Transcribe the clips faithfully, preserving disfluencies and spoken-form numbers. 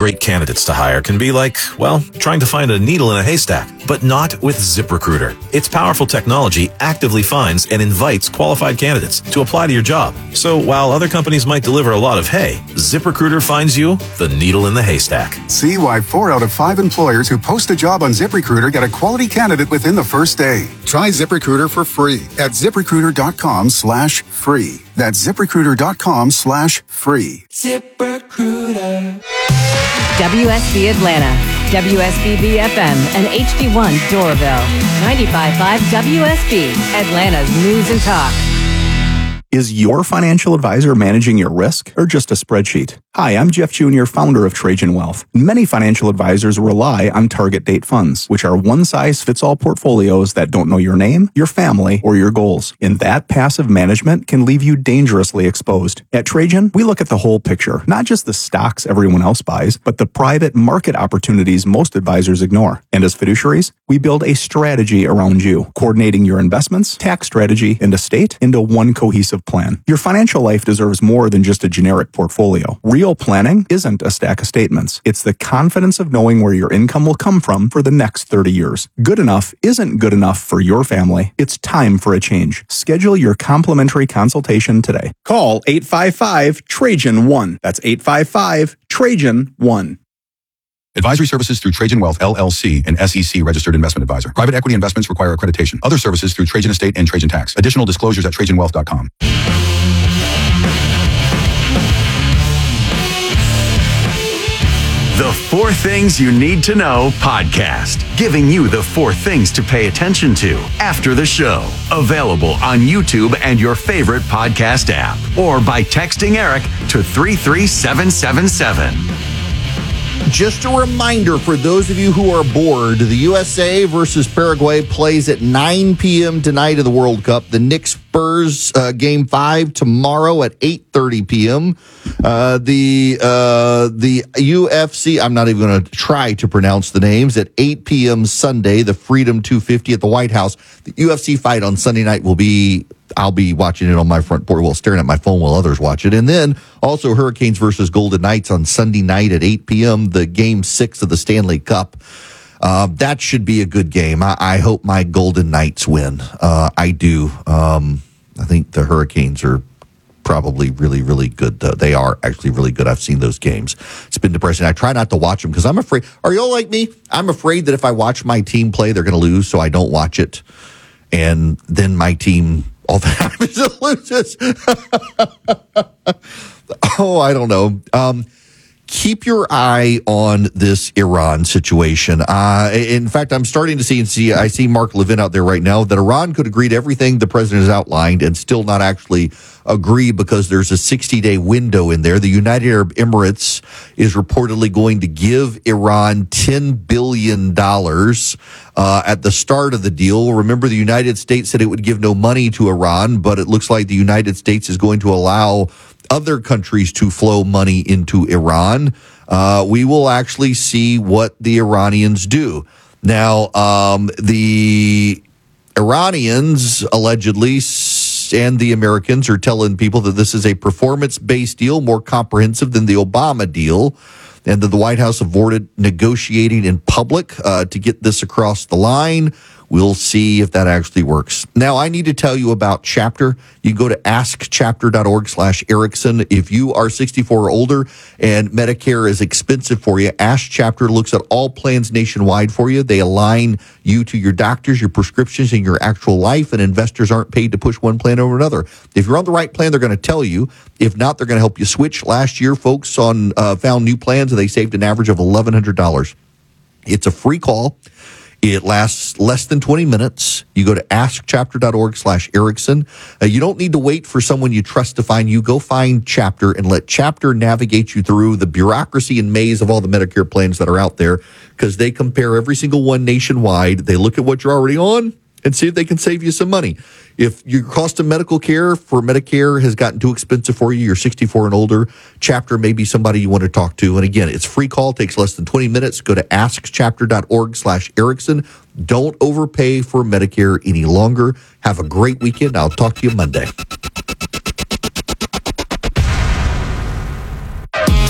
great candidates to hire can be like, well, trying to find a needle in a haystack, but not with ZipRecruiter. Its powerful technology actively finds and invites qualified candidates to apply to your job. So while other companies might deliver a lot of hay, ZipRecruiter finds you the needle in the haystack. See why four out of five employers who post a job on ZipRecruiter get a quality candidate within the first day. Try ZipRecruiter for free at ZipRecruiter.com slash free. That's ZipRecruiter.com slash free. ZipRecruiter. W S B Atlanta, W S B B F M, and H D one Doraville. ninety-five point five W S B, Atlanta's News and Talk. Is your financial advisor managing your risk or just a spreadsheet? Hi, I'm Jeff Junior, founder of Trajan Wealth. Many financial advisors rely on target date funds, which are one-size-fits-all portfolios that don't know your name, your family, or your goals. And that passive management can leave you dangerously exposed. At Trajan, we look at the whole picture, not just the stocks everyone else buys, but the private market opportunities most advisors ignore. And as fiduciaries, we build a strategy around you, coordinating your investments, tax strategy, and estate into one cohesive plan. Your financial life deserves more than just a generic portfolio. Real planning isn't a stack of statements. It's the confidence of knowing where your income will come from for the next thirty years. Good enough isn't good enough for your family. It's time for a change. Schedule your complimentary consultation today. Call eight five five Trajan one. That's eight five five Trajan one. Advisory services through Trajan Wealth, L L C, an S E C registered investment advisor. Private equity investments require accreditation. Other services through Trajan Estate and Trajan Tax. Additional disclosures at Trajan Wealth dot com. The Four Things You Need to Know podcast, giving you the four things to pay attention to after the show. Available on YouTube and your favorite podcast app, or by texting Eric to three three seven seven seven. Just a reminder for those of you who are bored, the U S A versus Paraguay plays at nine p.m. tonight in the World Cup. The Knicks Spurs uh, game five tomorrow at eight thirty p.m. Uh, the uh, the U F C, I'm not even going to try to pronounce the names, at eight p.m. Sunday, the Freedom two fifty at the White House. The U F C fight on Sunday night will be, I'll be watching it on my front porch, well, staring at my phone while others watch it. And then also Hurricanes versus Golden Knights on Sunday night at eight p.m., the game six of the Stanley Cup. Uh, that should be a good game. I, I hope my Golden Knights win. Uh, I do. Um, I think the Hurricanes are probably really, really good. Uh, they are actually really good. I've seen those games. It's been depressing. I try not to watch them because I'm afraid. Are y'all like me? I'm afraid that if I watch my team play, they're going to lose, so I don't watch it. And then my team, all that happens, it loses. Oh, I don't know. Um, keep your eye on this Iran situation. Uh, in fact, I'm starting to see, and see, I see Mark Levin out there right now, that Iran could agree to everything the president has outlined and still not actually agree because there's a sixty-day window in there. The United Arab Emirates is reportedly going to give Iran ten billion dollars uh, at the start of the deal. Remember, the United States said it would give no money to Iran, but it looks like the United States is going to allow other countries to flow money into Iran. Uh, we will actually see what the Iranians do. Now, um, the Iranians allegedly and the Americans are telling people that this is a performance-based deal, more comprehensive than the Obama deal, and that the White House avoided negotiating in public uh, to get this across the line. We'll see if that actually works. Now, I need to tell you about Chapter. You can go to askchapter.org slash Erickson. If you are sixty-four or older and Medicare is expensive for you, Ask Chapter looks at all plans nationwide for you. They align you to your doctors, your prescriptions, and your actual life, and investors aren't paid to push one plan over another. If you're on the right plan, they're going to tell you. If not, they're going to help you switch. Last year, folks on uh, found new plans, and they saved an average of eleven hundred dollars. It's a free call. It lasts less than twenty minutes. You go to askchapter.org slash Erickson. Uh, you don't need to wait for someone you trust to find you. Go find Chapter and let Chapter navigate you through the bureaucracy and maze of all the Medicare plans that are out there, because they compare every single one nationwide. They look at what you're already on and see if they can save you some money. If your cost of medical care for Medicare has gotten too expensive for you, you're sixty-four and older, Chapter may be somebody you want to talk to. And again, it's free call, takes less than twenty minutes. Go to askchapter.org slash Erickson. Don't overpay for Medicare any longer. Have a great weekend. I'll talk to you Monday.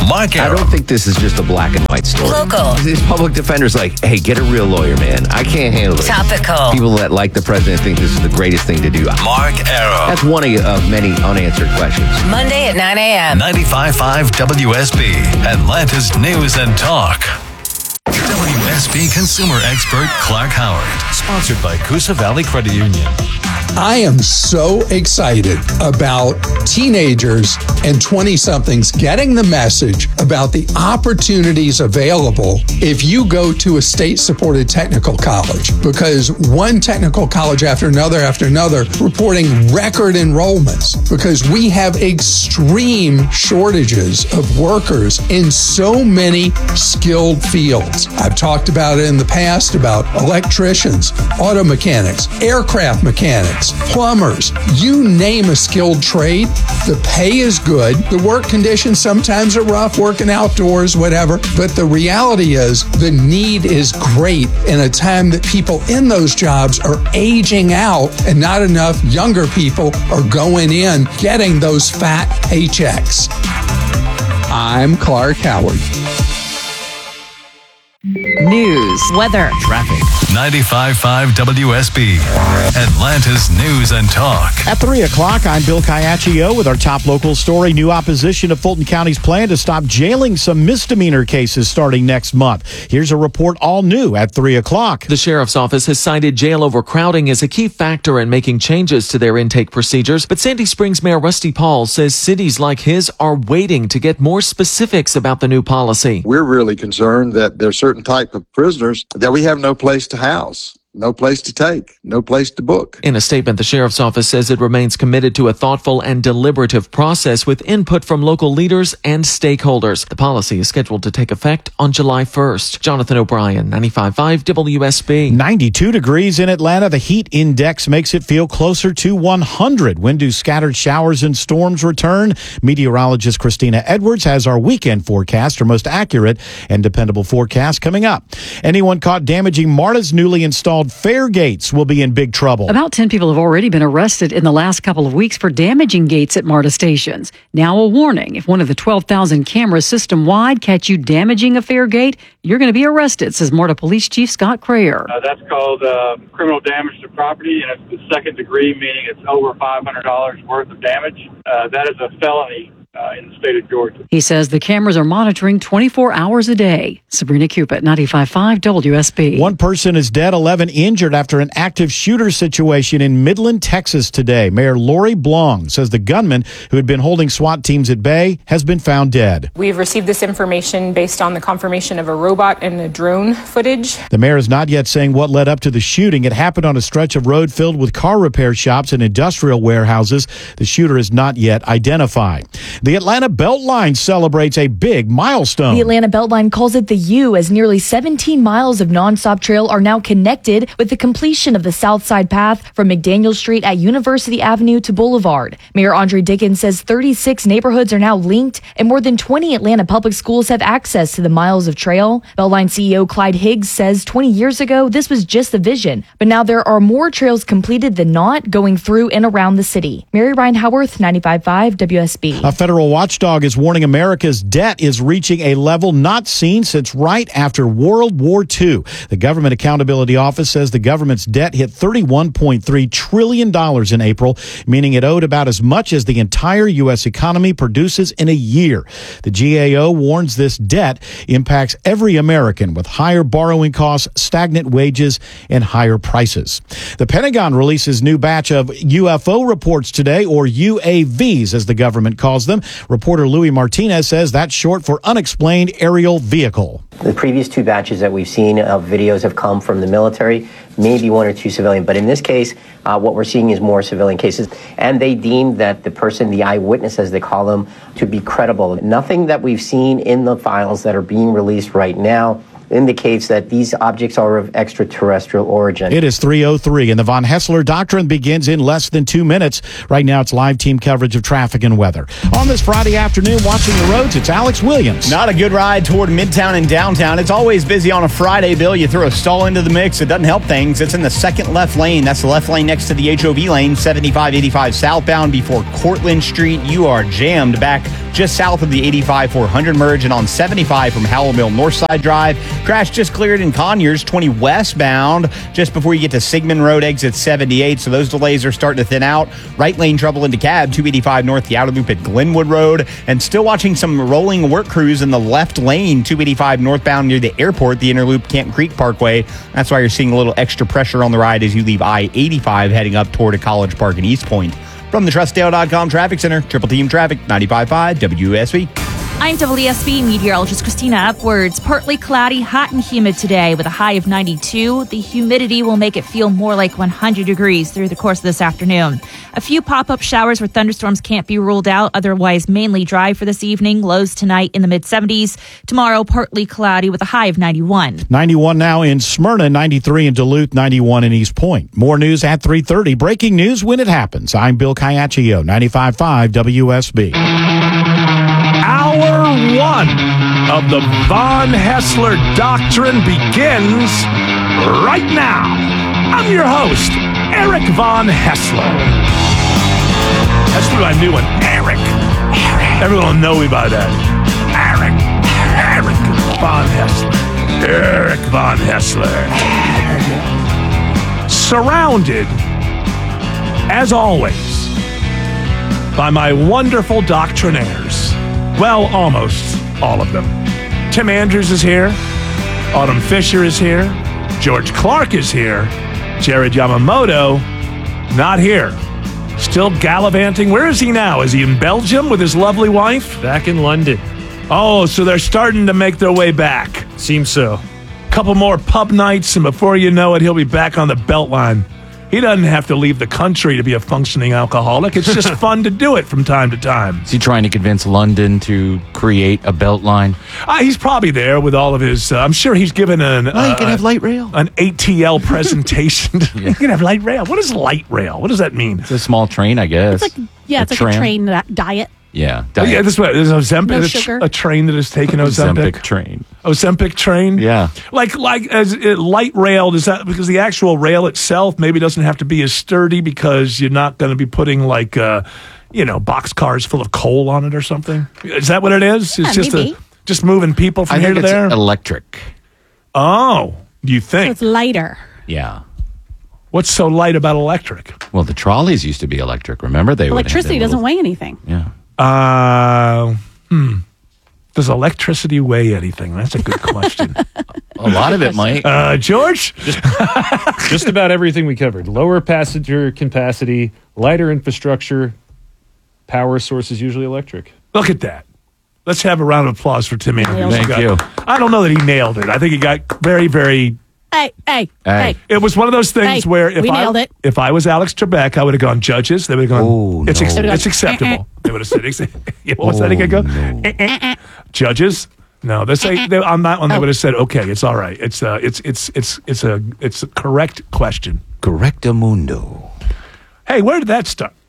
Mark Arrow. I don't think this is just a black and white story. Local. These public defenders like, hey, get a real lawyer, man. I can't handle it. Topical. People that like the president think this is the greatest thing to do. Mark Arrow. That's one of many unanswered questions. Monday at nine a.m. ninety-five point five W S B, Atlanta's News and Talk. W S B consumer expert Clark Howard, sponsored by Coosa Valley Credit Union. I am so excited about teenagers and twenty-somethings getting the message about the opportunities available if you go to a state-supported technical college, because one technical college after another after another reporting record enrollments, because we have extreme shortages of workers in so many skilled fields. I've talked about it in the past about electricians, auto mechanics, aircraft mechanics, plumbers, you name a skilled trade. The pay is good. The work conditions sometimes are rough, working outdoors, whatever. But the reality is the need is great in a time that people in those jobs are aging out and not enough younger people are going in getting those fat paychecks. I'm Clark Howard. News, weather, traffic. ninety-five point five W S B, Atlanta's News and Talk. At three o'clock, I'm Bill Caiaccio with our top local story. New opposition to Fulton County's plan to stop jailing some misdemeanor cases starting next month. Here's a report all new at three o'clock. The sheriff's office has cited jail overcrowding as a key factor in making changes to their intake procedures. But Sandy Springs Mayor Rusty Paul says cities like his are waiting to get more specifics about the new policy. We're really concerned that there's certain type of prisoners that we have no place to house, no place to take, no place to book. In a statement, the sheriff's office says it remains committed to a thoughtful and deliberative process with input from local leaders and stakeholders. The policy is scheduled to take effect on July first. Jonathan O'Brien, ninety-five point five W S B. ninety-two degrees in Atlanta. The heat index makes it feel closer to one hundred. When do scattered showers and storms return? Meteorologist Christina Edwards has our weekend forecast, her most accurate and dependable forecast, coming up. Anyone caught damaging MARTA's newly installed fare gates will be in big trouble. About ten people have already been arrested in the last couple of weeks for damaging gates at MARTA stations. Now a warning, if one of the twelve thousand cameras system-wide catch you damaging a fare gate, you're going to be arrested, says MARTA Police Chief Scott Crayer. Uh, that's called uh, criminal damage to property, and it's the second degree, meaning it's over five hundred dollars worth of damage. Uh, that is a felony Uh, in the state of Georgia. He says the cameras are monitoring twenty-four hours a day. Sabrina Cupid, ninety-five point five W S B. One person is dead, eleven injured after an active shooter situation in Midland, Texas today. Mayor Lori Blong says the gunman who had been holding SWAT teams at bay has been found dead. We've received this information based on the confirmation of a robot and a drone footage. The mayor is not yet saying what led up to the shooting. It happened on a stretch of road filled with car repair shops and industrial warehouses. The shooter is not yet identified. The Atlanta Beltline celebrates a big milestone. The Atlanta Beltline calls it the U, as nearly seventeen miles of nonstop trail are now connected with the completion of the South Side Path from McDaniel Street at University Avenue to Boulevard. Mayor Andre Dickens says thirty-six neighborhoods are now linked and more than twenty Atlanta public schools have access to the miles of trail. Beltline C E O Clyde Higgs says twenty years ago, this was just the vision, but now there are more trails completed than not going through and around the city. Mary Ryan Howarth, ninety-five point five W S B. A federal watchdog is warning America's debt is reaching a level not seen since right after World War Two. The Government Accountability Office says the government's debt hit thirty-one point three trillion dollars in April, meaning it owed about as much as the entire U S economy produces in a year. The G A O warns this debt impacts every American with higher borrowing costs, stagnant wages, and higher prices. The Pentagon releases new batch of U F O reports today, or U A Vs as the government calls them. Reporter Louis Martinez says that's short for unexplained aerial vehicle. The previous two batches that we've seen of videos have come from the military, maybe one or two civilian. But in this case, uh, what we're seeing is more civilian cases. And they deemed that the person, the eyewitness, as they call them, to be credible. Nothing that we've seen in the files that are being released right now indicates that these objects are of extraterrestrial origin. It is three oh three, and the Von Hessler Doctrine begins in less than two minutes. Right now, it's live team coverage of traffic and weather. On this Friday afternoon, watching the roads, it's Alex Williams. Not a good ride toward Midtown and downtown. It's always busy on a Friday, Bill. You throw a stall into the mix. It doesn't help things. It's in the second left lane. That's the left lane next to the H O V lane, seventy-five eighty-five southbound before Cortlandt Street. You are jammed back just south of the eighty-five four hundred merge, and on seventy-five from Howell Mill Northside Drive. Crash just cleared in Conyers, twenty westbound, just before you get to Sigmund Road, exit seventy-eight. So those delays are starting to thin out. Right lane trouble into Cab, two eighty-five north, the outer loop at Glenwood Road, and still watching some rolling work crews in the left lane, two eighty-five northbound near the airport, the inner loop, Camp Creek Parkway. That's why you're seeing a little extra pressure on the ride as you leave I eighty-five heading up toward a College Park and East Point. From the trust dale dot com Traffic Center, Triple Team Traffic, ninety-five point five W S B. I'm W S B meteorologist Christina Upwards. Partly cloudy, hot and humid today with a high of ninety-two. The humidity will make it feel more like one hundred degrees through the course of this afternoon. A few pop-up showers where thunderstorms can't be ruled out. Otherwise, mainly dry for this evening. Lows tonight in the mid-seventies. Tomorrow, partly cloudy with a high of ninety-one. ninety-one now in Smyrna, ninety-three in Duluth, ninety-one in East Point. More news at three thirty. Breaking news when it happens. I'm Bill Caiaccio, ninety-five point five W S B. Hour one of the Von Haessler Doctrine begins right now. I'm your host, Eric Von Haessler. That's what I knew one. Eric. Eric. Everyone will know me by that. Eric. Eric Von Haessler. Eric Von Haessler. Surrounded, as always, by my wonderful doctrinaires. Well, almost all of them. Tim Andrews is here. Autumn Fisher is here. George Clark is here. Jared Yamamoto, not here. Still gallivanting. Where is he now? Is he in Belgium with his lovely wife? Back in London. Oh, so they're starting to make their way back. Seems so. Couple more pub nights, and before you know it, he'll be back on the Beltline. He doesn't have to leave the country to be a functioning alcoholic. It's just fun to do it from time to time. Is he trying to convince London to create a Beltline? Uh, he's probably there with all of his... Uh, I'm sure he's given an... Well, uh, you can have light rail. An A T L presentation. Yeah. You can have light rail. What is light rail? What does that mean? It's a small train, I guess. It's like, yeah, it's like tram. a train that diet. Yeah. Oh, yeah, this is what is Ozempic. No a, sugar. a train that has taken Ozempic. Ozempic train. Ozempic train. Yeah. Like like as it, light railed is that because the actual rail itself maybe doesn't have to be as sturdy because you're not going to be putting like uh, you know box cars full of coal on it or something. Is that what it is? It's Yeah, just maybe. a, just moving people from I here think to it's there. electric. Oh, do you So think? it's lighter. Yeah. What's so light about electric? Well, the trolleys used to be electric. Remember, they would have Electricity their doesn't little- weigh anything. Yeah. Uh, hmm. Does electricity weigh anything? That's a good question. A lot of it might. Uh, George? Just, just about everything we covered. Lower passenger capacity, lighter infrastructure, power source is usually electric. Look at that. Let's have a round of applause for Tim Andrews. Thank Got- you. I don't know that he nailed it. I think he got very, very... Hey, hey, Hey. hey. It was one of those things Hey, where if we I nailed it. if I was Alex Trebek, I would have gone judges. They would have gone, Oh, it's, ex- no. They would've it's gone, acceptable. They would have said, ex- yeah, what was that again? Go? Eh, eh, eh. Judges? No, they say they, on that one they Oh. would have said, okay, it's all right. It's uh, it's it's it's it's a it's a correct question. Correctamundo. Hey, where did that start?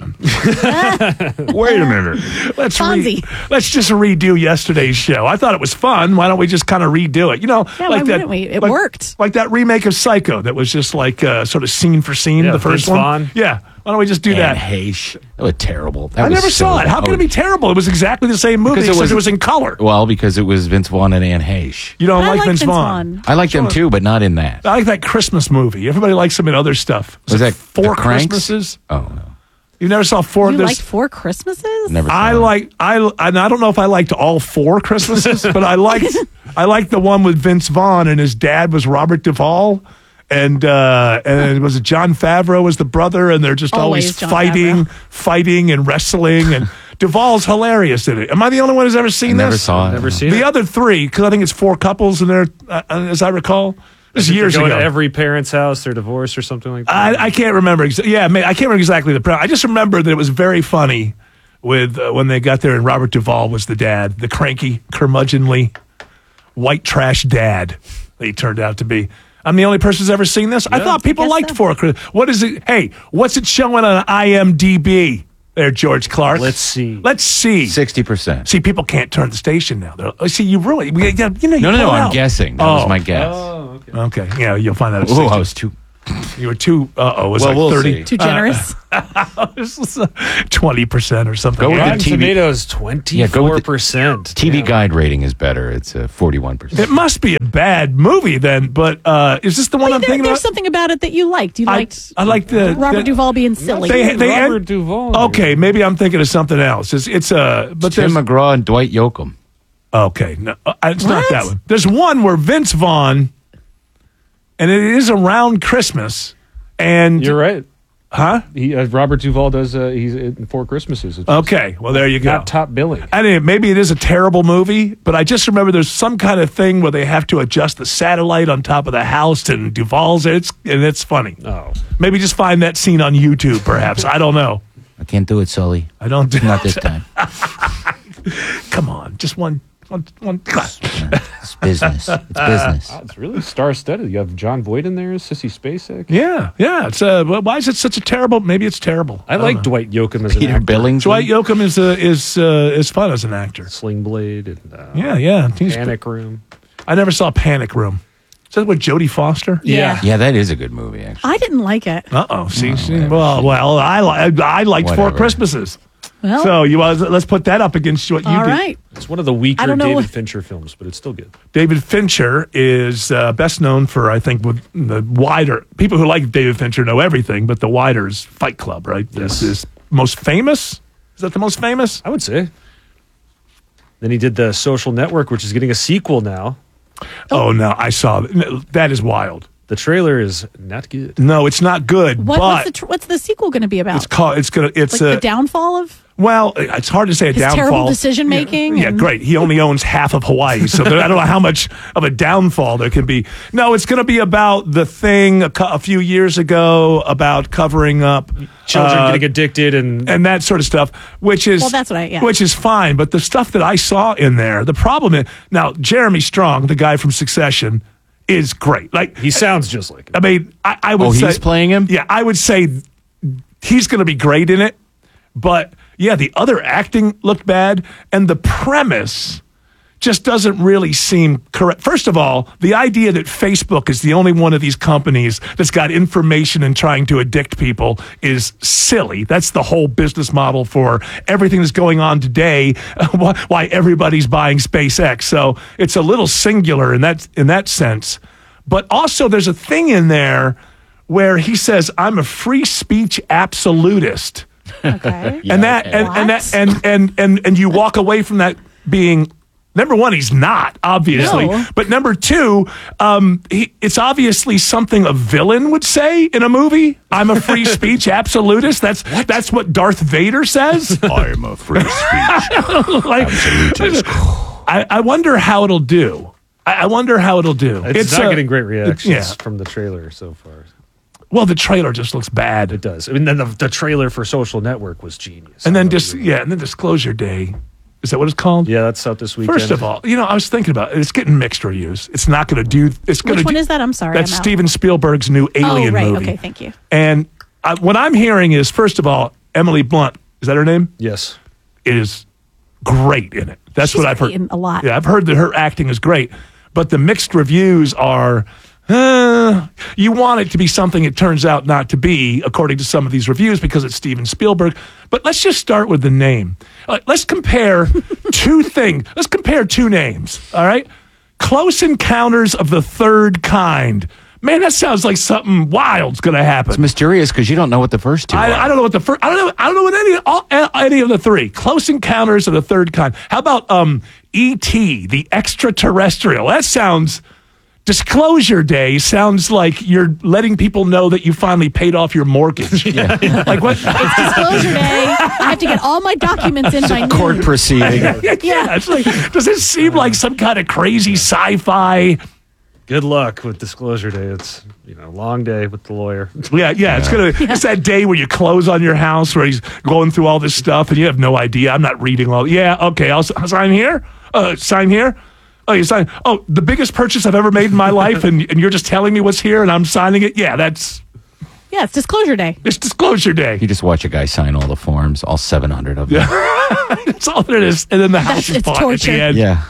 Wait a minute. Let's re- Fonzie. let's just redo yesterday's show. I thought it was fun. Why don't we just kind of redo it? You know, Yeah, like why that. wouldn't we? It like, worked. Like that remake of Psycho that was just like uh, sort of scene for scene. Yeah, the first Vince one. Vaughn. Yeah. Why don't we just do Anne that? Heche. That was terrible. That I was never so saw it. How bad. could it be terrible? It was exactly the same movie, Because it except was- it was in color. Well, because it was Vince Vaughn and Anne Heche. You don't I like like Vince Vince Vaughn? Vaughn. I like them too, but not in that. I like that Christmas movie. Everybody likes him in other stuff. Was it that Four The Cranks? Christmases? Oh, no. You never saw Four? You there's- liked Four Christmases? Never. I saw it. like I and I don't know if I liked all four Christmases, but I liked I liked the one with Vince Vaughn and his dad was Robert Duvall, and uh, and it was John Favreau was the brother, and they're just always, Always Jon fighting, Favreau. fighting and wrestling, and Duvall's hilarious in it. Am I the only one who's ever seen I never this? saw it. Never seen the it. other three, because I think it's four couples in there, uh, as I recall. This is Is it years they're going ago. to every parent's house, they're divorced or something like that. I, I can't remember. Exa- yeah, ma- I can't remember exactly the. Pre- I just remember that it was very funny with uh, when they got there and Robert Duvall was the dad, the cranky, curmudgeonly, white trash dad that he turned out to be. I'm the only person who's ever seen this. I Yeah, thought people I guess liked so. Four Christmas. What is it? Hey, what's it showing on I M D B? There, George Clark. Let's see. Let's see. Sixty percent. See, people can't turn the station now. They're, oh, see, you really, you know, you No, no, pull no. it I'm out. guessing. That Oh. was my guess. Oh, okay. Okay, yeah, you'll find that. At Oh, I sixty. was too You were too. Uh oh, it was Well, like we'll thirty. see. Too generous. Twenty percent or something. Go with Yeah. the T V. Tomatoes, Yeah, go twenty-four with percent. the T V Guide rating is better. It's a forty-one percent. It must be a bad movie then. But uh, is this the one Wait, I'm there- thinking there's about? something about it that you liked. You I, liked I like the Robert the, Duvall being silly. They, they, Robert Duvall. Okay, maybe I'm thinking of something else. It's it's a but Tim there's McGraw and Dwight Yoakam. okay. No, uh, it's not What? that one. There's one where Vince Vaughn, and it is around Christmas, and You're right. huh? He, uh, Robert Duvall does. Uh, he's in Four Christmases. It's Okay, well there you go. not top billing. I mean, maybe it is a terrible movie, but I just remember there's some kind of thing where they have to adjust the satellite on top of the house, and Duvall's it's and it's funny. Oh, Maybe just find that scene on YouTube, perhaps. I don't know. I can't do it, Sully. I don't do Not this time. Come on, just one, one, one. It's business. It's business. wow, it's really star-studded. You have John Voight in there, Sissy Spacek. Yeah, yeah. It's uh, why is it such a terrible? Maybe it's terrible. I don't like know. Dwight Yoakam as an Peter actor. Billingsley. Dwight Yoakam is uh, is uh, is fun as an actor. Sling Blade and uh, Yeah, yeah. He's- Panic Room. I never saw Panic Room. Is that with Jodie Foster? Yeah. Yeah, that is a good movie, actually. I didn't like it. Uh oh. See, see, well, well, I li- I liked Four Whatever. Christmases. Well, So you uh, let's put that up against what you all did. right. It's one of the weaker I don't know David what- Fincher films, but it's still good. David Fincher is uh, best known for, I think, with the wider people who like David Fincher know everything, but the wider is Fight Club, right? This Yes. is most famous. Is that the most famous? I would say. Then he did The Social Network, which is getting a sequel now. Oh, no, I saw that. That is wild. The trailer is not good. No, it's not good. What, but what's the tr- what's the sequel going to be about? it's called. It's gonna. It's like a. the downfall of Well, it's hard to say a his downfall. terrible decision making. Yeah, great. He only owns half of Hawaii, so there, I don't know how much of a downfall there can be. No, it's going to be about the thing a, cou- a few years ago about covering up Children uh, getting addicted and and that sort of stuff, which is Well, that's what I- yeah. which is fine. But the stuff that I saw in there, the problem is now Jeremy Strong, the guy from Succession, is great. Like he sounds just like him. I mean, I, I would Oh, say he's playing him? Yeah, I would say he's going to be great in it. But yeah, the other acting looked bad, and the premise just doesn't really seem correct. First of all, the idea that Facebook is the only one of these companies that's got information and trying to addict people is silly. That's the whole business model for everything that's going on today, why everybody's buying SpaceX. So it's a little singular in that in that sense. But also there's a thing in there where he says, I'm a free speech absolutist. Okay. and that and, and that and, and and and you walk away from that being number one, he's not, obviously. No. But number two, um, he, it's obviously something a villain would say in a movie. I'm a free speech absolutist. That's what? that's what Darth Vader says. I'm a free speech like, absolutist. I, I wonder how it'll do. I, I wonder how it'll do. It's, not uh, getting great reactions yeah. from the trailer so far. Well, the trailer just looks bad. It does. I mean, then the, the trailer for Social Network was genius. And then just yeah, and then Disclosure Day. Is that what it's called? Yeah, that's out this weekend. First of all, you know, I was thinking about it. It's getting mixed reviews. It's not going to do. It's going to. Which one is that? I'm sorry. That's I'm out. Steven Spielberg's new Alien oh, right. movie. Okay, thank you. And I, what I'm hearing is, first of all, Emily Blunt. Is that her name? Yes. Is great in it. That's She's what I've heard. in a lot. Yeah, I've heard that her acting is great, but the mixed reviews are. Uh, you want it to be something it turns out not to be, according to some of these reviews, because it's Steven Spielberg. But let's just start with the name. Uh, let's compare two things. Let's compare two names, all right? Close Encounters of the Third Kind. Man, that sounds like something wild's going to happen. It's mysterious because you don't know what the first two I, are. I don't know what the first. I don't know. I don't know what any all, any of the three. Close Encounters of the Third Kind. How about um, E T, the extraterrestrial? That sounds. Disclosure Day sounds like you're letting people know that you finally paid off your mortgage. Yeah. Like what? It's disclosure day. I have to get all my documents in by Court noon. proceeding. yeah, yeah. It's like, does it seem like some kind of crazy sci-fi? Good luck with Disclosure Day. It's you know long day with the lawyer. Yeah, yeah. It's gonna. It's that day where you close on your house, where he's going through all this stuff, and you have no idea. I'm not reading all. Yeah, okay. I'll, I'll sign here. Uh, sign here. Oh, you sign. Oh, the biggest purchase I've ever made in my life, and, and you're just telling me what's here, and I'm signing it. Yeah, that's Yeah, it's disclosure day. it's Disclosure Day. You just watch a guy sign all the forms, all seven hundred of them. That's all it is. And then the house That's- is it's bought torture. at the end. Yeah.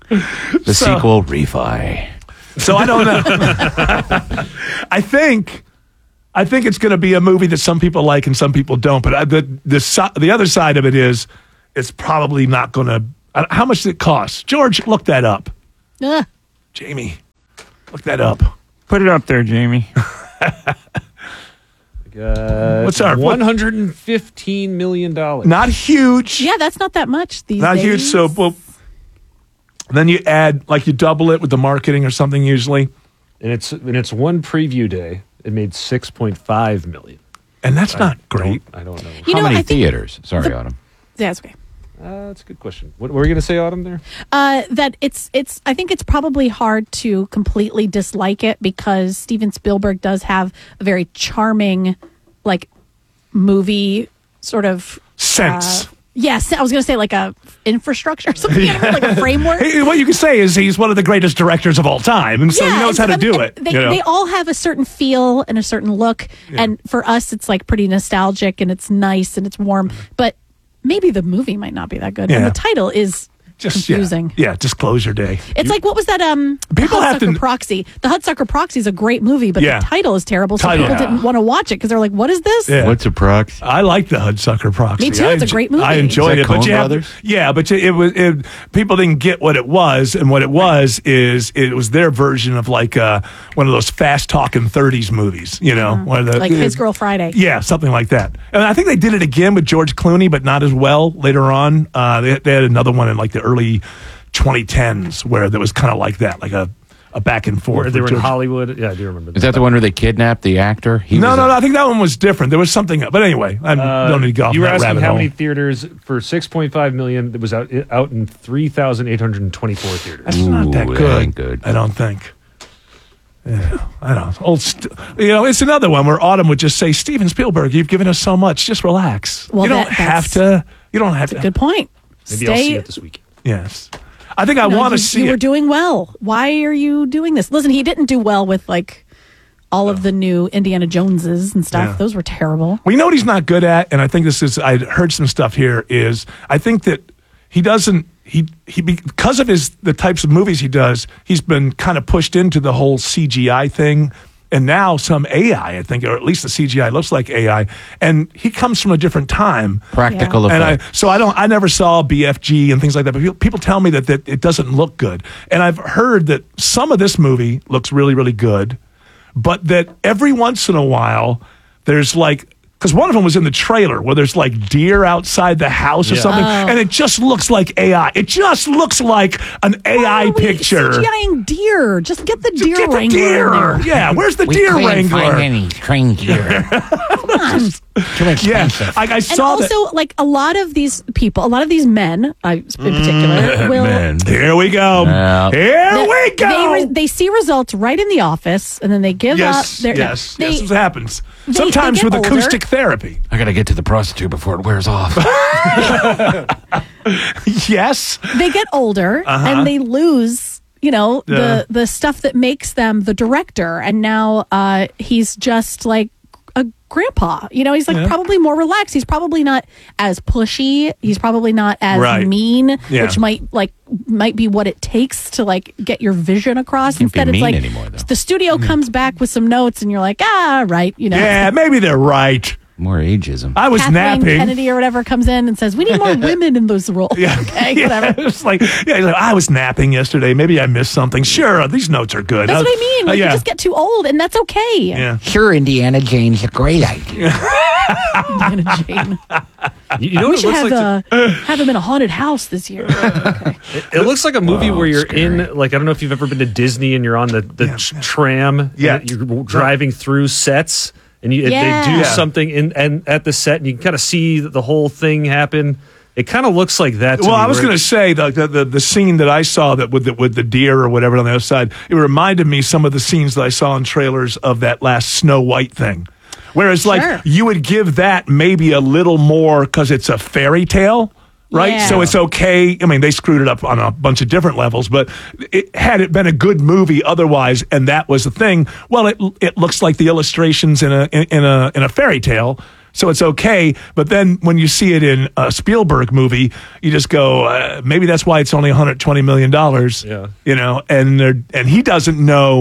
The So- sequel, refi. So I don't know. I think I think it's going to be a movie that some people like and some people don't. But I, the the si- the other side of it is, it's probably not going to. How much does it cost? George, look that up. Ugh. Jamie, look that up. Put it up there, Jamie. Uh, What's our one hundred fifteen million dollars? Not huge. Yeah, that's not that much these Not days. huge. So, well, then you add like you double it with the marketing or something usually, and it's and it's one preview day. It made six point five million, and that's I not great. Don't, I don't know. You How know, many I think theaters? Sorry, the- Autumn. Yeah, that's okay. Uh, that's a good question. What were you going to say, Autumn? There. Uh, that it's it's. I think it's probably hard to completely dislike it because Steven Spielberg does have a very charming, like, movie sort of Sense. Uh, yes, I was going to say like a infrastructure or something, you know, like a framework. Hey, what you can say is he's one of the greatest directors of all time, and so Yeah, he knows and how to so- do and it. They, you know? they all have a certain feel and a certain look, Yeah. and for us, it's like pretty nostalgic and it's nice and it's warm. But maybe the movie might not be that good, and Yeah. the title is Just confusing. Yeah, yeah, Disclosure Day. It's like, what was that? Um, People the have Hudsucker to- Proxy. The Hudsucker Proxy is a great movie, but Yeah. the title is terrible, so Title. people Yeah. didn't want to watch it because they're like, "What is this?" Yeah. What's a proxy? I like the Hudsucker Proxy. Me too, I it's a enjo- great movie. I enjoyed Is it, that but Coen you have- Brothers? yeah, but it was it, people didn't get what it was, and what it was is it was their version of like uh, one of those fast talking thirties movies, you know, where the like His Girl Friday. Yeah, something like that. And I think they did it again with George Clooney, but not as well later on. Uh, they, they had another one in like the early twenty tens where there was kind of like that, like a, a back and forth. Where they with were in George- Hollywood. Yeah, I do remember. Is that the one where they kidnapped the actor? He No, was no, a- no. I think that one was different. There was something, but anyway, I Uh, don't need to go off you were that asking rabbit how hole. many theaters for six point five million that was out out in three thousand eight hundred twenty-four theaters. That's not that Ooh, that good. ain't good. I don't think. Yeah, I don't. Old, st- you know, it's another one where Autumn would just say, "Steven Spielberg, you've given us so much. Just relax. Well, you don't that- have that's- to. You don't have That's a to." good point. Maybe Stay. I'll see it this week. Yes, I think I No, want to you, see You were it. doing well. Why are you doing this? Listen, he didn't do well with like all of the new Indiana Joneses and stuff. Yeah. Those were terrible. Well, you know what he's not good at, and I think this is. I heard some stuff here. Is I think that he doesn't. He he because of his the types of movies he does. He's been kind of pushed into the whole C G I thing, and now some A I. I think, or at least the C G I looks like A I. And he comes from a different time. Practical And I, effect. so I don't. I never saw B F G and things like that. But people, people tell me that, that it doesn't look good. And I've heard that some of this movie looks really, really good, but that every once in a while there's like. Because one of them was in the trailer where there's like deer outside the house or Yeah. something, Oh. and it just looks like A I. It just looks like an A I picture. CGIing deer. Just get the deer Get the wrangler deer. in there. Yeah, where's the we deer couldn't wrangler? find any trained deer. Too Yeah, expensive. I, I And saw that. also, like a lot of these people, a lot of these men, uh, in particular, will Man. Here we go. Yeah. Here they, we go. They, re- they see results right in the office, and then they give yes, up. Their, yes, they, yes. This happens they- sometimes they with get acoustic older. therapy. I gotta get to the prostitute before it wears off. Yes. they get older Uh-huh. and they lose you know The- the the stuff that makes them the director, and now uh he's just like a grandpa. You know, he's like Yeah. probably more relaxed. He's probably not as pushy. He's probably not as Right. mean, Yeah. which might like might be what it takes to like get your vision across. Can't be Instead, it's mean like anymore, though. the studio comes back with some notes, and you're like, ah, right, you know. Yeah, maybe they're right. More ageism. I was Kathleen napping. Kennedy or whatever comes in and says, "We need more women in those roles." Yeah. Okay, Yeah, whatever. It's like, yeah, he's like, I was napping yesterday. Maybe I missed something. Sure, these notes are good. That's Uh, what I mean. uh, Like, yeah. you just get too old, and that's okay. yeah. Sure, Indiana Jane's a great idea. Indiana Jane. You, you know we what it should looks have like? to- uh, have him in a haunted house this year. Okay. it, it looks like a movie Whoa, where you're scary. in, like, I don't know if you've ever been to Disney and you're on the, the Yeah. tr- tram. Yeah. and You're driving through sets and you, Yeah. they do Yeah. something in and at the set and you can kind of see the whole thing happen. It kind of looks like that to Well, me, I was where- going to say the, the the the scene that I saw that with the, with the deer or whatever on the other side. It reminded me some of the scenes that I saw in trailers of that last Snow White thing. Whereas, like, Sure. you would give that maybe a little more because it's a fairy tale, right? Yeah. So it's okay. I mean, they screwed it up on a bunch of different levels, but it, had it been a good movie otherwise, and that was the thing, well, it it looks like the illustrations in a in, in a in a fairy tale. So it's okay, but then when you see it in a Spielberg movie, you just go, uh, maybe that's why it's only one hundred twenty million dollars. Yeah. You know, and they're, and he doesn't know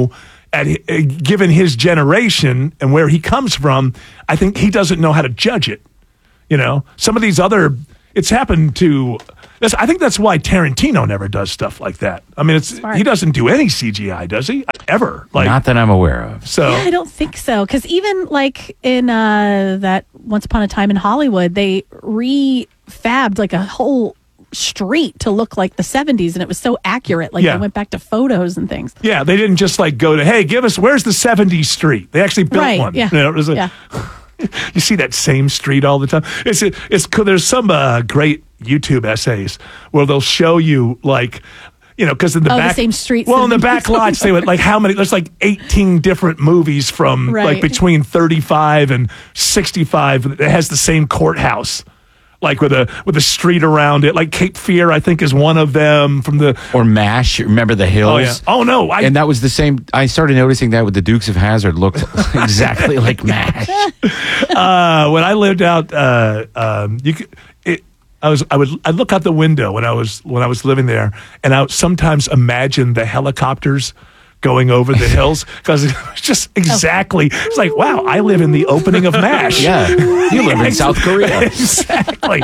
at uh, given his generation and where he comes from, I think he doesn't know how to judge it. You know, some of these other, it's happened to. That's, I think that's why Tarantino never does stuff like that. I mean, it's Smart. he doesn't do any C G I, does he? Ever? Like, Not that I'm aware of. So Yeah, I don't think so. Because even like in uh, that Once Upon a Time in Hollywood, they refabbed like a whole street to look like the seventies, and it was so accurate. Like Yeah. they went back to photos and things. yeah, they didn't just like go to, hey, give us, where's the seventies street? They actually built Right, one. yeah. You know, it was a, Yeah. You see that same street all the time. It's it's there's some uh, great YouTube essays where they'll show you like, you know, because in the Oh, the back same streets Well, that in the we back were lots, they would like how many? There's like eighteen different movies from like Right. between thirty-five and sixty-five that has the same courthouse. Like with a with a street around it, like Cape Fear, I think is one of them from the Or MASH. Remember the hills? Oh yeah. Oh no, I, and that was the same. I started noticing that with the Dukes of Hazzard looked exactly like MASH. uh, when I lived out, uh, um, you could, it, I was I would I look out the window when I was when I was living there, and I would sometimes imagine the helicopters going over the hills because it's just exactly. It's like, wow, I live in the opening of MASH. Yeah, you live in South Korea. Exactly.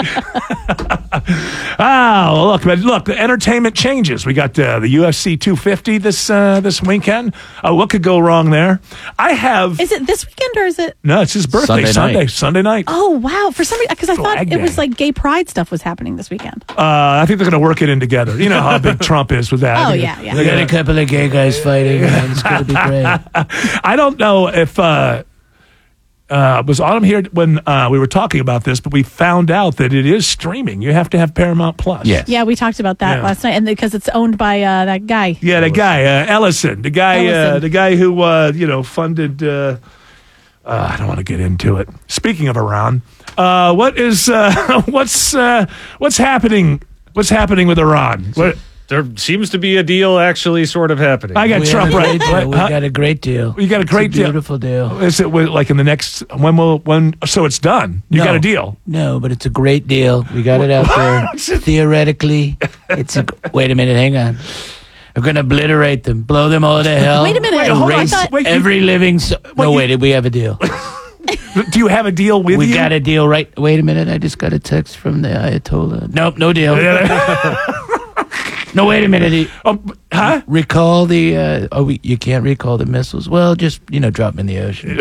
Ah, well, look, but look, the entertainment changes. We got uh, the U F C two fifty this uh, this weekend. Uh, what could go wrong there? I have. Is it this weekend or is it? No, it's his birthday Sunday Sunday. night. Sunday night. Oh wow! For some reason, because I thought Flag it was day. like gay pride stuff was happening this weekend. Uh, I think they're going to work it in together. You know how big Trump is with that. Oh, yeah, yeah. We got a couple of gay guys fighting, and it's going to be great. I don't know if uh, uh, was Autumn here when uh, we were talking about this, but we found out that it is streaming. You have to have Paramount Plus. Yes. Yeah, we talked about that Yeah. last night, and because it's owned by uh, that guy. Yeah, the guy uh, Ellison, the guy, uh, Ellison. the guy who uh, you know funded. Uh, uh, I don't want to get into it. Speaking of Iran, uh, what is uh, what's uh, what's happening? What's happening with Iran? What, There seems to be a deal actually sort of happening. I got We Trump have a right. great deal. What, We huh? got a great deal. You got a great It's a deal. beautiful deal. Is it wi- like in the next when will when? So it's done. You No. got a deal. No, but it's a great deal. We got it out there. Theoretically, it's a. Wait a minute, hang on. We're gonna obliterate them, blow them all to hell. Wait a minute, Wait, hold on, I erase thought- wait, you- every living. So- no, you- wait. We have a deal. Do you have a deal with we you? got a deal, right? Wait a minute. I just got a text from the Ayatollah. Nope, no deal. No, wait a minute. He- Oh, huh? Recall the. Uh, oh, we, you can't recall the missiles. Well, just you know, drop them in the ocean.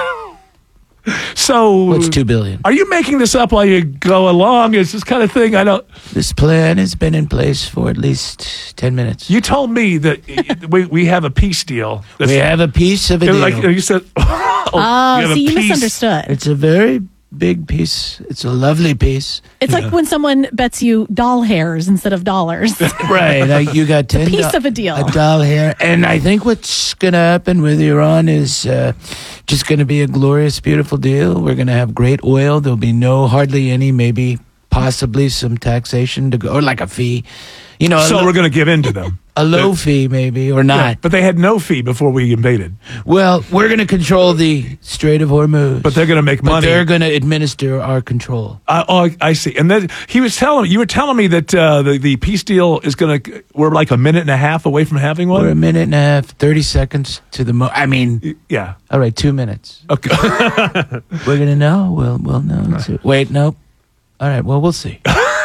So What's two billion? Are you making this up while you go along? Is this kind of thing? I don't. This plan has been in place for at least ten minutes. You told me that we we have a peace deal. We have a piece of a It was deal. like you said. Oh, Oh, have a see, you piece. misunderstood. It's a very big piece. It's a lovely piece. It's like when someone bets you doll hairs instead of dollars. Right. I, you got ten piece do- of a deal. A doll hair. And I think what's going to happen with Iran is uh, just going to be a glorious, beautiful deal. We're going to have great oil. There'll be no, hardly any, maybe possibly some taxation to go, or like a fee. You know, a So lo- we're going to give in to them. a low fee maybe, or not. Yeah, but they had no fee before we invaded. Well, we're going to control the Strait of Hormuz. But they're going to make But money. they're going to administer our control. Uh, oh, I see. And then he was telling you were telling me that uh, the the peace deal is going to. We're like a minute and a half away from having one. We're a minute and a half, thirty seconds to the mo. I mean, yeah. All right, two minutes. Okay. We're gonna know. We'll we'll know. Too. Wait, nope. All right. Well, we'll see.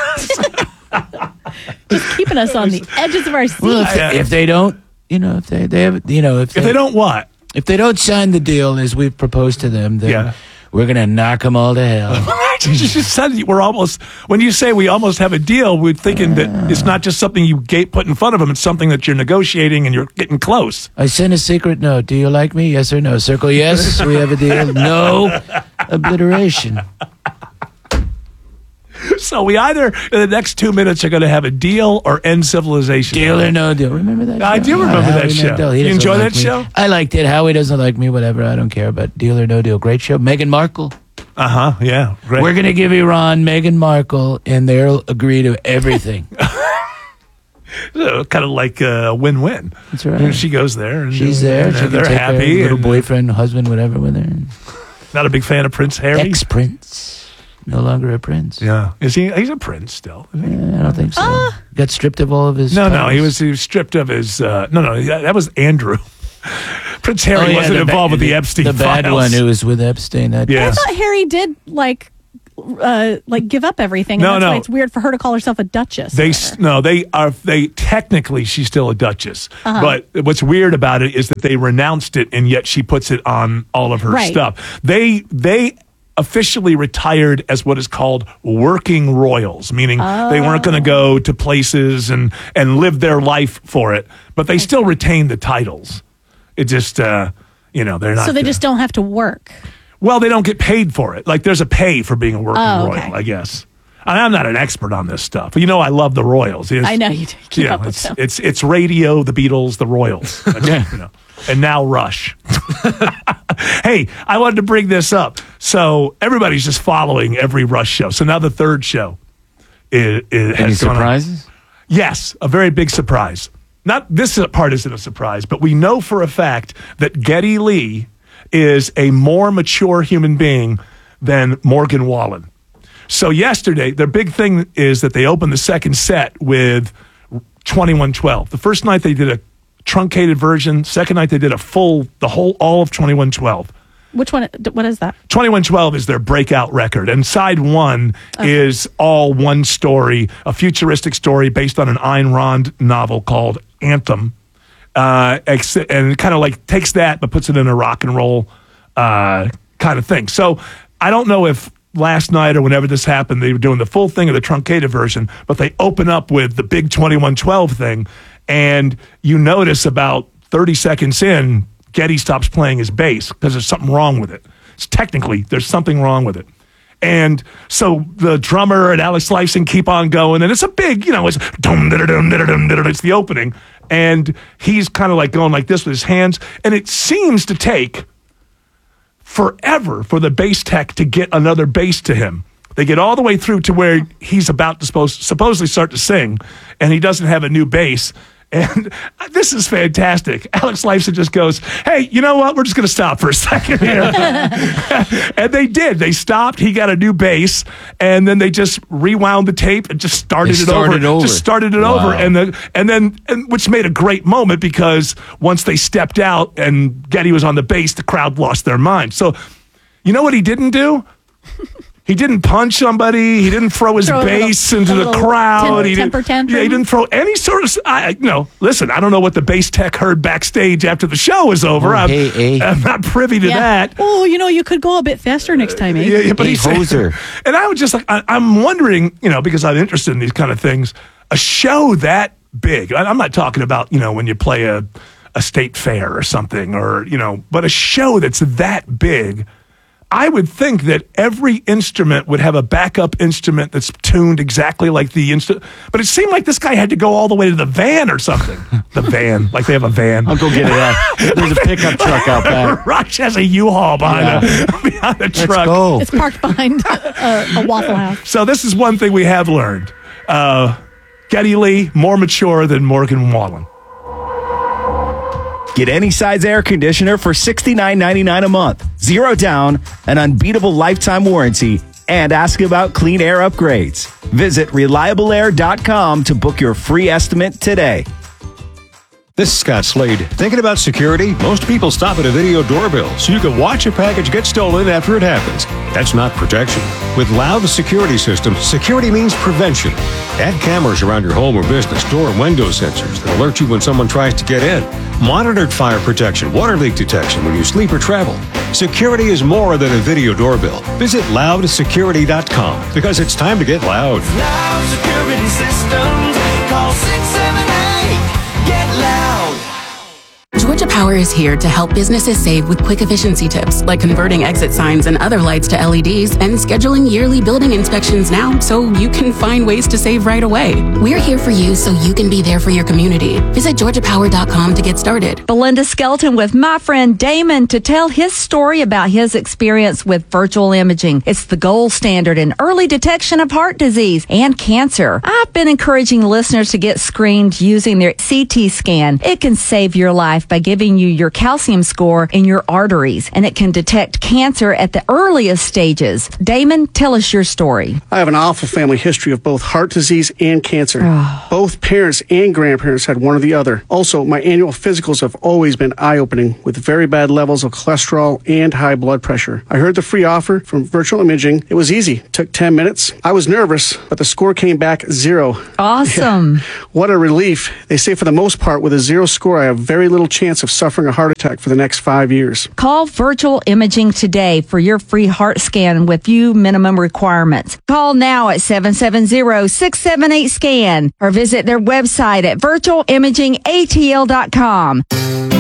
Just keeping us on the edges of our seats. Well, if, they, if they don't, you know, if they they have, you know, if they, If they don't what? if they don't sign the deal as we've proposed to them, then Yeah. we're gonna knock them all to hell. You just said we're almost. When you say we almost have a deal, we're thinking that it's not just something you gate put in front of them. It's something that you're negotiating and you're getting close. I sent a secret note. Do you like me? Yes or no? Circle yes. We have a deal. No. Obliteration. So we either in the next two minutes are going to have a deal or end civilization. Deal or no deal. Remember that? I show? do remember Howie that show. Mandel. He You doesn't enjoy like that me. show? I liked it. Howie doesn't like me. Whatever. I don't care. But Deal or No Deal. Great show. Meghan Markle. Uh huh. Yeah. Great. We're going to give Iran Meghan Markle, and they'll agree to everything. Uh, kind of like a win-win. That's right. You know, she goes there. And She's there. And She can they're take happy. her little and boyfriend, husband, whatever with her. not a big fan of Prince Harry. Ex-prince. No longer a prince. Yeah. Is he? He's a prince still. Isn't he? Yeah, I don't think so. Got stripped of all of his No, no. titles. He was. He was stripped of his. Uh, no, no. That, that was Andrew. Prince Harry Oh, yeah, wasn't the involved ba- with the, the Epstein The bad files. one who was with Epstein. I Yeah. I thought Harry did like uh, like give up everything. And No, that's no. why it's weird for her to call herself a duchess. They s- no, they are. They technically she's still a duchess, Uh-huh. but what's weird about it is that they renounced it, and yet she puts it on all of her Right. stuff. They they officially retired as what is called working royals, meaning they weren't going to go to places and and live their life for it, but they still retain the titles. It just uh, you know they're not. so they uh, just don't have to work. well, they don't get paid for it. Like there's a pay for being a working Oh, okay. royal, I guess. And I'm not an expert on this stuff. You know, I love the Royals. It's- I know you do. Keep yeah, up with it's, them. it's it's radio, the Beatles, the Royals, That's, you know, and now Rush. Hey, I wanted to bring this up. So everybody's just following every Rush show. So now the third show is, is, Any has gone on. surprises? Yes, a very big surprise. Not this part isn't a surprise, but we know for a fact that Geddy Lee is a more mature human being than Morgan Wallen. So yesterday, their big thing is that they opened the second set with twenty-one twelve. The first night they did a truncated version. Second night they did a full, the whole, all of twenty-one twelve. Which one? What is that? twenty-one twelve is their breakout record, and side one is all one story, a futuristic story based on an Ayn Rand novel called Anthem, uh, ex- and it kind of like takes that but puts it in a rock and roll uh, kind of thing. So I don't know if last night or whenever this happened, they were doing the full thing of the truncated version, but they open up with the big twenty-one twelve thing, and you notice about thirty seconds in, Geddy stops playing his bass because there's something wrong with it. It's technically, there's something wrong with it. And so the drummer and Alex Lifeson keep on going, and it's a big, you know, it's dum dum dum dum dum dum. It's the opening, and he's kind of like going like this with his hands, and it seems to take forever for the bass tech to get another bass to him. They get all the way through to where he's about to suppose, supposedly start to sing, and he doesn't have a new bass. And this is fantastic. Alex Lifeson just goes, hey, you know what? We're just going to stop for a second here. And they did. They stopped. He got a new bass. And then they just rewound the tape and just started, They it, started over. over. Just started it Wow. over. And, the, and then, and, which made a great moment because once they stepped out and Geddy was on the bass, the crowd lost their mind. So, you know what he didn't do? He didn't punch somebody. He didn't throw his Throw a bass little- into a the little crowd. tem- he temper didn't, tantrum? Yeah, he didn't throw any sort of. I, I- no, listen. I don't know what the bass tech heard backstage after the show was over. Oh, I'm, hey, hey. I'm not privy to that. Oh, you know, you could go a bit faster next time, eh? Yeah, yeah, but Hey, he said- hoser. and I was just like, I, I'm wondering, you know, because I'm interested in these kind of things. A show that big. I, I'm not talking about, you know, when you play a a state fair or something, or you know, but a show that's that big. I would think that every instrument would have a backup instrument that's tuned exactly like the instrument. But it seemed like this guy had to go all the way to the van or something. The van, like they have a van. I'll go get it out. There's a pickup truck out back. Rush has a U-Haul behind, Yeah. a, behind the Let's truck. go. It's parked behind a, a Waffle House. So this is one thing we have learned. Uh, Geddy Lee, more mature than Morgan Wallen. Get any size air conditioner for sixty-nine ninety-nine a month, zero down, an unbeatable lifetime warranty, and ask about clean air upgrades. Visit reliable air dot com to book your free estimate today. This is Scott Slade. Thinking about security? Most people stop at a video doorbell so you can watch a package get stolen after it happens. That's not protection. With Loud Security Systems, security means prevention. Add cameras around your home or business, door and window sensors that alert you when someone tries to get in. Monitored fire protection, water leak detection when you sleep or travel. Security is more than a video doorbell. Visit loud security dot com because it's time to get loud. Loud Security Systems. Call six seven eight. Get loud. Georgia Power is here to help businesses save with quick efficiency tips like converting exit signs and other lights to L E Ds and scheduling yearly building inspections now so you can find ways to save right away. We're here for you so you can be there for your community. Visit georgia power dot com to get started. Belinda Skelton with my friend Damon to tell his story about his experience with virtual imaging. It's the gold standard in early detection of heart disease and cancer. I've been encouraging listeners to get screened using their C T scan. It can save your life by giving giving you your calcium score in your arteries, and it can detect cancer at the earliest stages. Damon, tell us your story. I have an awful family history of both heart disease and cancer. Both parents and grandparents had one or the other. Also, my annual physicals have always been eye-opening with very bad levels of cholesterol and high blood pressure. I heard the free offer from Virtual Imaging. It was easy. It took ten minutes. I was nervous, but the score came back zero. Awesome. Yeah. What a relief. They say for the most part, with a zero score, I have very little chance of suffering a heart attack for the next five years. Call Virtual Imaging today for your free heart scan with few minimum requirements. Call now at seven seven zero, six seven eight, SCAN or visit their website at virtual imaging a t l dot com.